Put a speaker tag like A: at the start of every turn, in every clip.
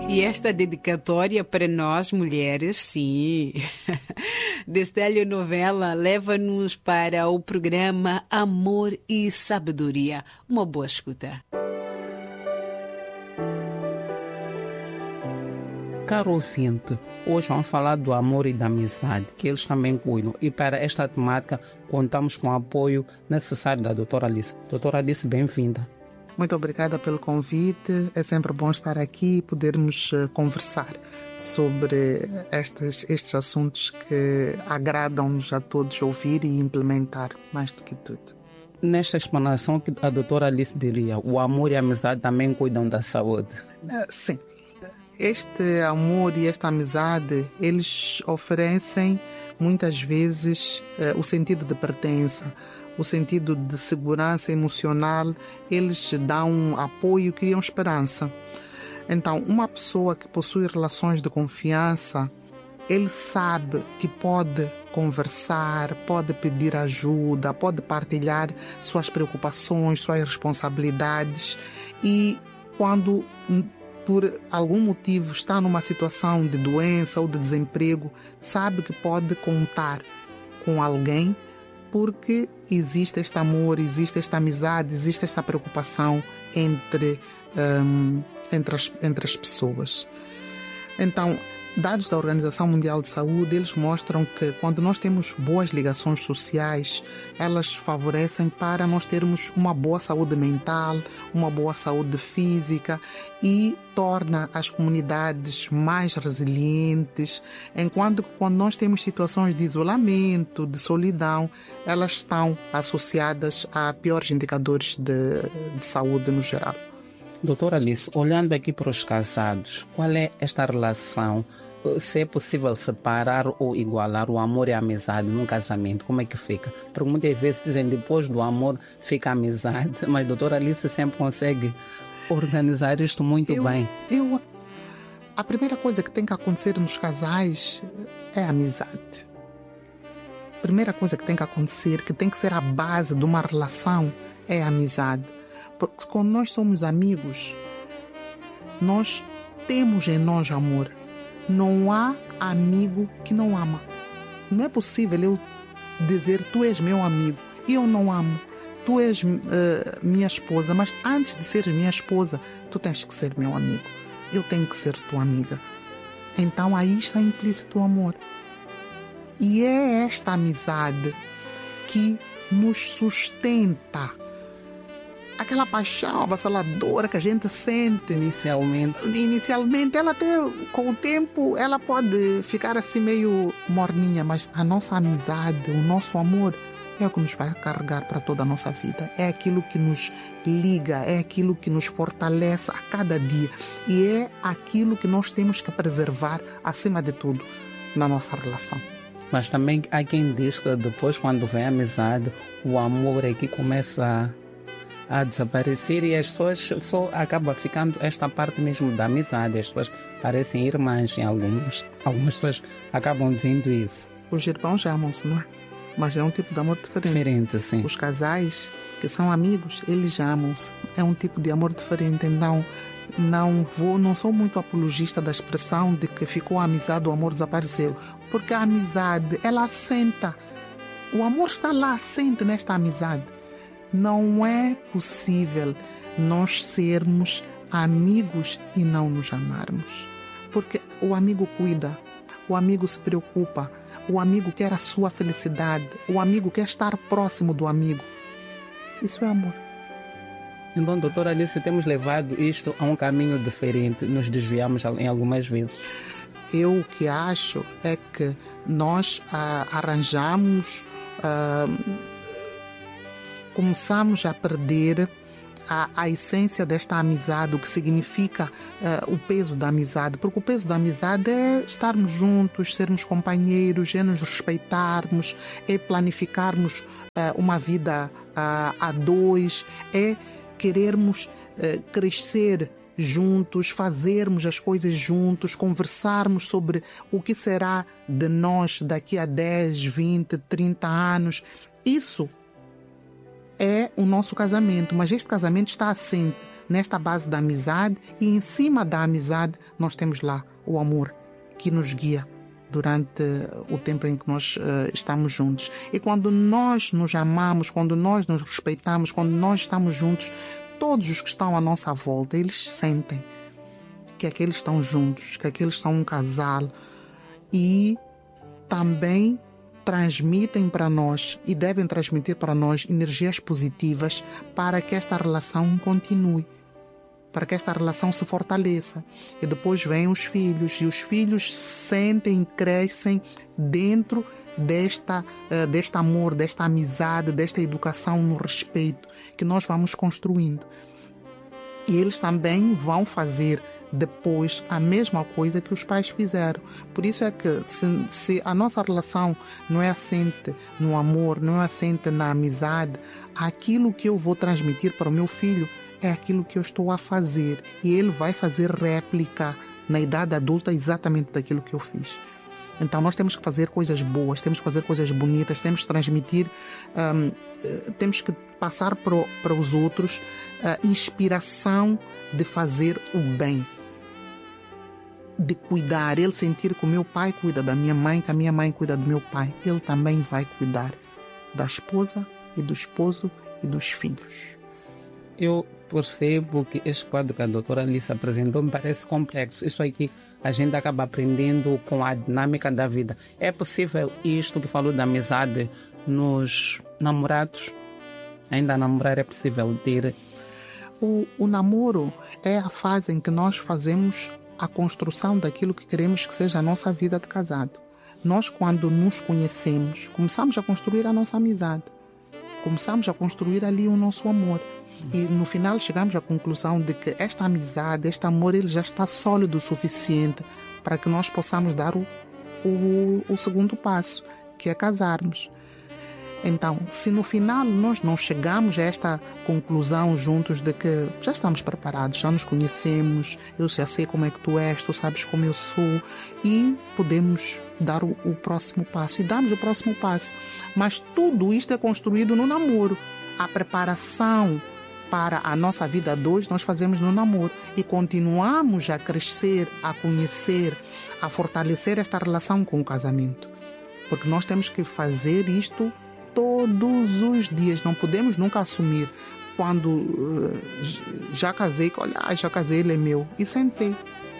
A: E esta dedicatória para nós mulheres, sim, Destello Novela leva-nos para o programa Amor e Sabedoria. Uma boa escuta.
B: Caro ouvinte, hoje vamos falar do amor e da amizade, que eles também cuidam. E para esta temática, contamos com o apoio necessário da doutora Alice. Doutora Alice, bem-vinda.
C: Muito obrigada pelo convite. É sempre bom estar aqui e podermos conversar sobre estes assuntos que agradam-nos a todos ouvir e implementar, mais do que tudo.
B: Nesta explanação que a doutora Alice diria, o amor e a amizade também cuidam da saúde.
C: Sim. Este amor e esta amizade, eles oferecem muitas vezes o sentido de pertença, o sentido de segurança emocional, eles dão apoio, criam esperança. Então, uma pessoa que possui relações de confiança, ele sabe que pode conversar, pode pedir ajuda, pode partilhar suas preocupações, suas responsabilidades e quando por algum motivo está numa situação de doença ou de desemprego, sabe que pode contar com alguém porque existe este amor, existe esta amizade, existe esta preocupação entre as pessoas. Então, dados da Organização Mundial de Saúde, eles mostram que quando nós temos boas ligações sociais, elas favorecem para nós termos uma boa saúde mental, uma boa saúde física e torna as comunidades mais resilientes, enquanto que quando nós temos situações de isolamento, de solidão, elas estão associadas a piores indicadores de saúde no geral.
B: Doutora Alice, olhando aqui para os casados, qual é esta relação? Se é possível separar ou igualar o amor e a amizade num casamento, como é que fica? Porque muitas vezes dizem depois do amor fica a amizade, mas a doutora Alice sempre consegue organizar isto muito bem.
C: A primeira coisa que tem que acontecer nos casais é a amizade. A primeira coisa que tem que acontecer, que tem que ser a base de uma relação, é a amizade. Porque quando nós somos amigos, nós temos em nós amor. Não há amigo que não ama. Não é possível eu dizer tu és meu amigo e eu não amo. Tu és minha esposa, mas antes de seres minha esposa, tu tens que ser meu amigo. Eu tenho que ser tua amiga. Então aí está implícito o amor. E é esta amizade que nos sustenta. Aquela paixão avassaladora que a gente sente inicialmente, ela até com o tempo ela pode ficar assim meio morninha, mas a nossa amizade, o nosso amor é o que nos vai carregar para toda a nossa vida, é aquilo que nos liga, é aquilo que nos fortalece a cada dia e é aquilo que nós temos que preservar acima de tudo na nossa relação.
B: Mas também há quem diz que depois, quando vem a amizade, o amor é que começa a desaparecer e as pessoas só acaba ficando esta parte mesmo da amizade. As pessoas parecem irmãs, em algumas pessoas acabam dizendo isso.
C: Os irmãos amam-se, não é? Mas é um tipo de amor diferente.
B: Sim.
C: Os casais que são amigos, eles amam-se. É um tipo de amor diferente. Então, não sou muito apologista da expressão de que ficou a amizade, o amor desapareceu. Porque a amizade, ela assenta. O amor está lá, assente nesta amizade. Não é possível nós sermos amigos e não nos amarmos. Porque o amigo cuida, o amigo se preocupa, o amigo quer a sua felicidade, o amigo quer estar próximo do amigo. Isso é amor.
B: Então, doutora Alice, temos levado isto a um caminho diferente, nos desviamos em algumas vezes.
C: Eu o que acho é que nós começamos a perder a essência desta amizade, o que significa o peso da amizade, porque o peso da amizade é estarmos juntos, sermos companheiros, é nos respeitarmos, é planificarmos uma vida a dois, é querermos crescer juntos, fazermos as coisas juntos, conversarmos sobre o que será de nós daqui a 10, 20, 30 anos. Isso é o nosso casamento, mas este casamento está assente nesta base da amizade, e em cima da amizade nós temos lá o amor que nos guia durante o tempo em que nós estamos juntos. E quando nós nos amamos, quando nós nos respeitamos, quando nós estamos juntos, todos os que estão à nossa volta, eles sentem que aqueles estão juntos, que aqueles são um casal, e também transmitem para nós e devem transmitir para nós energias positivas para que esta relação continue, para que esta relação se fortaleça. E depois vêm os filhos, e os filhos sentem e crescem dentro deste amor, desta amizade, desta educação no respeito que nós vamos construindo. E eles também vão fazer depois a mesma coisa que os pais fizeram. Por isso é que se a nossa relação não é assente no amor, não é assente na amizade, aquilo que eu vou transmitir para o meu filho é aquilo que eu estou a fazer, e ele vai fazer réplica na idade adulta exatamente daquilo que eu fiz. Então nós temos que fazer coisas boas, temos que fazer coisas bonitas, temos que transmitir, temos que passar para os outros a inspiração de fazer o bem, de cuidar, ele sentir que o meu pai cuida da minha mãe, que a minha mãe cuida do meu pai, ele também vai cuidar da esposa e do esposo e dos filhos.
B: Eu percebo que este quadro que a doutora Alice apresentou me parece complexo. Isso aqui a gente acaba aprendendo com a dinâmica da vida. É possível isto que falou da amizade nos namorados? Ainda a namorar é possível ter?
C: O namoro é a fase em que nós fazemos a construção daquilo que queremos que seja a nossa vida de casado. Nós, quando nos conhecemos, começamos a construir a nossa amizade. Começamos a construir ali o nosso amor. E no final chegamos à conclusão de que esta amizade, este amor, ele já está sólido o suficiente para que nós possamos dar o segundo passo, que é casarmos. Então, se no final nós não chegamos a esta conclusão juntos de que já estamos preparados, já nos conhecemos, eu já sei como é que tu és, tu sabes como eu sou, e podemos dar o próximo passo, e damos o próximo passo. Mas tudo isto é construído no namoro. A preparação para a nossa vida a dois nós fazemos no namoro, e continuamos a crescer, a conhecer, a fortalecer esta relação com o casamento. Porque nós temos que fazer isto todos os dias. Não podemos nunca assumir quando já casei, olha, já casei, ele é meu, e sentei.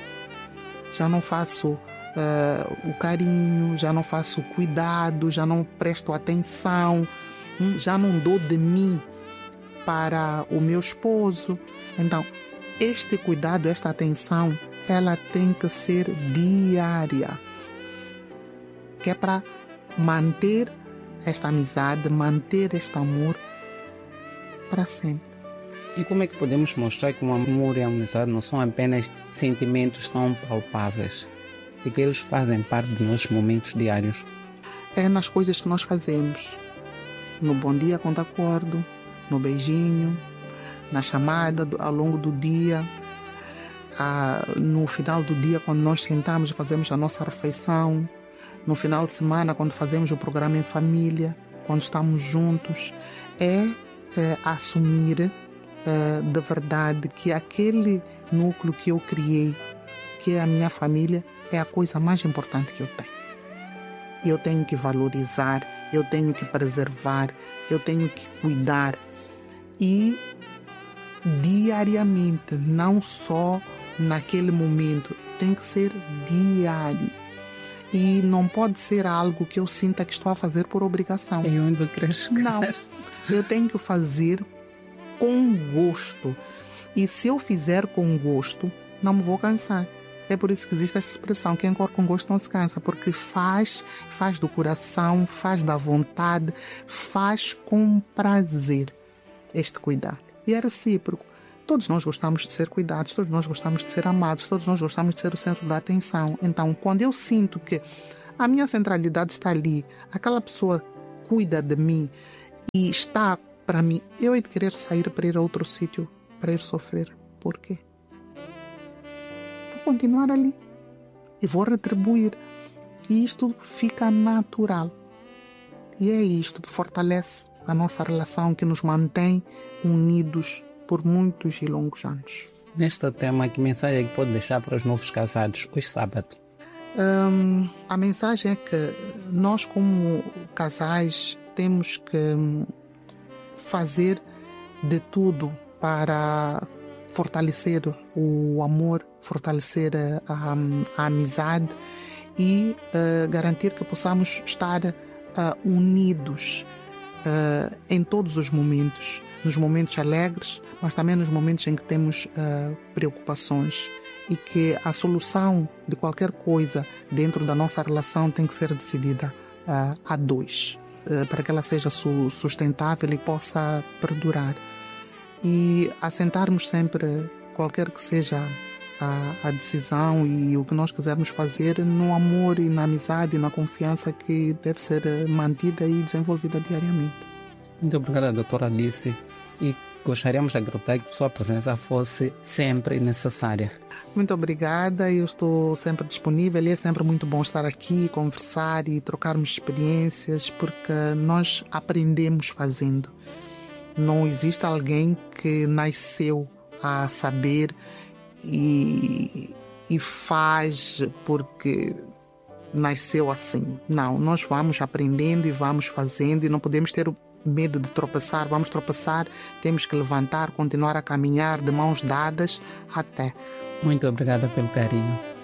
C: Já não faço o carinho, já não faço o cuidado, já não presto atenção, já não dou de mim para o meu esposo. Então, este cuidado, esta atenção, ela tem que ser diária, que é para manter esta amizade, manter este amor para sempre.
B: E como é que podemos mostrar que o amor e a amizade não são apenas sentimentos tão palpáveis e que eles fazem parte dos nossos momentos diários?
C: É nas coisas que nós fazemos, no bom dia quando acordo, no beijinho, na chamada ao longo do dia, no final do dia quando nós sentamos e fazemos a nossa refeição, no final de semana quando fazemos o programa em família, quando estamos juntos. É assumir de verdade que aquele núcleo que eu criei, que é a minha família, é a coisa mais importante que eu tenho. Eu tenho que valorizar, eu tenho que preservar, eu tenho que cuidar. E diariamente, não só naquele momento, tem que ser diário. E não pode ser algo que eu sinta que estou a fazer por obrigação.
B: É onde eu quero chegar.
C: Não, eu tenho que fazer com gosto. E se eu fizer com gosto, não me vou cansar. É por isso que existe esta expressão, quem corre com gosto não se cansa, porque faz do coração, faz da vontade, faz com prazer este cuidar. E é recíproco. Todos nós gostamos de ser cuidados, todos nós gostamos de ser amados, todos nós gostamos de ser o centro da atenção. Então, quando eu sinto que a minha centralidade está ali, aquela pessoa cuida de mim e está para mim, eu hei de querer sair para ir a outro sítio, para ir sofrer. Por quê? Vou continuar ali e vou retribuir. E isto fica natural. E é isto que fortalece a nossa relação, que nos mantém unidos por muitos e longos anos.
B: Neste tema, que mensagem é que pode deixar para os novos casados hoje sábado?
C: A mensagem é que nós, como casais, temos que fazer de tudo para fortalecer o amor, fortalecer a amizade e garantir que possamos estar unidos em todos os momentos, nos momentos alegres, mas também nos momentos em que temos preocupações, e que a solução de qualquer coisa dentro da nossa relação tem que ser decidida a dois, para que ela seja sustentável e possa perdurar. E assentarmos sempre, qualquer que seja a decisão e o que nós quisermos fazer, no amor e na amizade e na confiança que deve ser mantida e desenvolvida diariamente.
B: Muito obrigada, doutora Alice. E gostaríamos de agradecer que sua presença fosse sempre necessária.
C: Muito obrigada, eu estou sempre disponível e é sempre muito bom estar aqui, conversar e trocarmos experiências, porque nós aprendemos fazendo. Não existe alguém que nasceu a saber e faz porque nasceu assim. Não, nós vamos aprendendo e vamos fazendo e não podemos ter medo de tropeçar. Vamos tropeçar, temos que levantar, continuar a caminhar de mãos dadas até.
B: Muito obrigada pelo carinho.